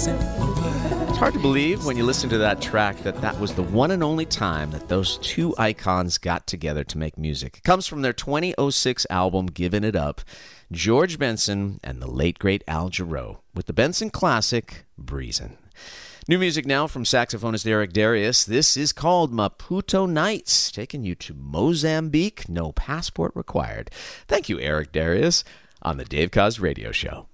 It's hard to believe when you listen to that track that was the one and only time that those two icons got together to make music. It comes from their 2006 album, Givin' It Up, George Benson and the late, great Al Jarreau, with the Benson classic, Breezin'. New music now from saxophonist Eric Darius. This is called Maputo Nights, taking you to Mozambique, no passport required. Thank you, Eric Darius, on the Dave Koz Radio Show.